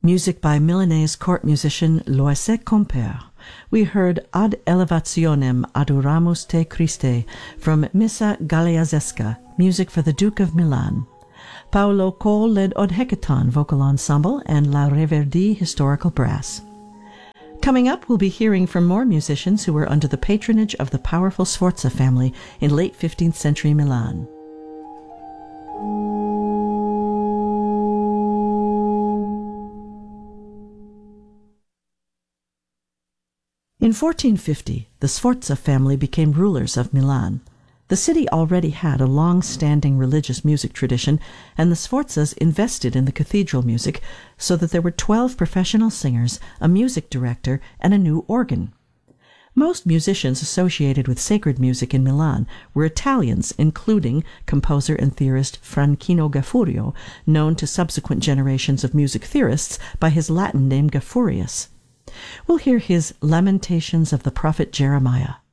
Music by Milanese court musician Loisec Compère. We heard Ad Elevationem Adoramus Te Christe from Missa Galeazesca, music for the Duke of Milan. Paolo Cole led Od Hecaton Vocal Ensemble and La Reverdy Historical Brass. Coming up, we'll be hearing from more musicians who were under the patronage of the powerful Sforza family in late 15th century Milan. In 1450, the Sforza family became rulers of Milan. The city already had a long-standing religious music tradition, and the Sforzas invested in the cathedral music so that there were 12 professional singers, a music director, and a new organ. Most musicians associated with sacred music in Milan were Italians, including composer and theorist Franchino Gaffurio, known to subsequent generations of music theorists by his Latin name Gaffurius. We'll hear his Lamentations of the Prophet Jeremiah.